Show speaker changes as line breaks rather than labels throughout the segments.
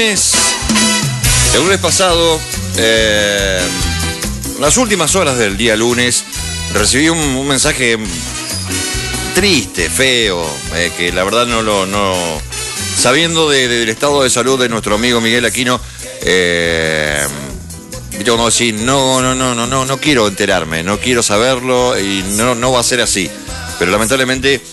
El lunes pasado, las últimas horas del día lunes, recibí un mensaje triste, feo, que la verdad no sabiendo del estado de salud de nuestro amigo Miguel Aquino, yo no decir, no quiero enterarme, no quiero saberlo y no va a ser así. Pero lamentablemente,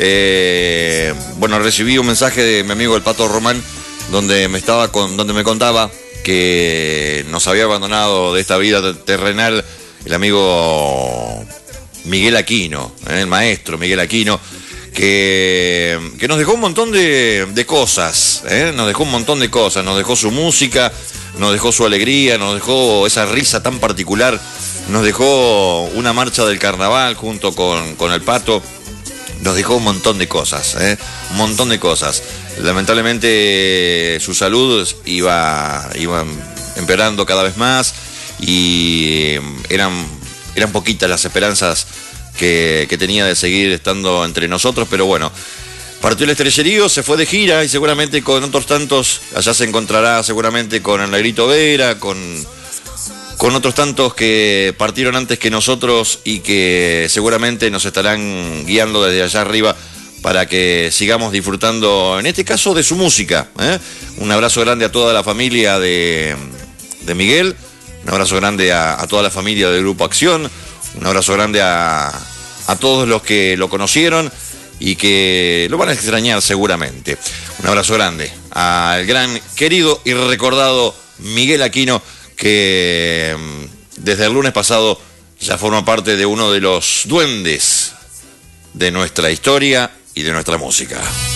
recibí un mensaje de mi amigo el Pato Román, donde me contaba que nos había abandonado de esta vida terrenal el amigo Miguel Aquino, el maestro Miguel Aquino, que nos dejó un montón de cosas, nos dejó un montón de cosas, nos dejó su música, nos dejó su alegría, nos dejó esa risa tan particular, nos dejó una marcha del carnaval junto con el Pato, nos dejó un montón de cosas, un montón de cosas. Lamentablemente su salud iba empeorando cada vez más y eran poquitas las esperanzas que tenía de seguir estando entre nosotros, pero bueno, partió el estrellerío, se fue de gira y seguramente con otros tantos, allá se encontrará seguramente con el Negrito Vera, con otros tantos que partieron antes que nosotros y que seguramente nos estarán guiando desde allá arriba para que sigamos disfrutando, en este caso, de su música. Un abrazo grande a toda la familia de Miguel, un abrazo grande a toda la familia del Grupo Acción, un abrazo grande a todos los que lo conocieron y que lo van a extrañar seguramente. Un abrazo grande al gran, querido y recordado Miguel Aquino, que desde el lunes pasado ya forma parte de uno de los duendes de nuestra historia y de nuestra música.